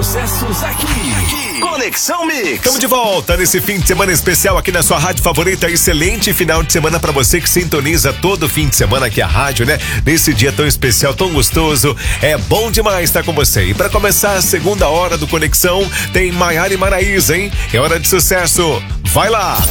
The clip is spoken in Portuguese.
sucessos aqui. Conexão Mix. Estamos de volta nesse fim de semana especial aqui na sua rádio favorita. Excelente final de semana pra você que sintoniza todo fim de semana aqui a rádio, né? Nesse dia tão especial, tão gostoso. É bom demais estar com você. E pra começar a segunda hora do Conexão, tem Maiara e Maraísa, hein? É hora de sucesso. Vai lá!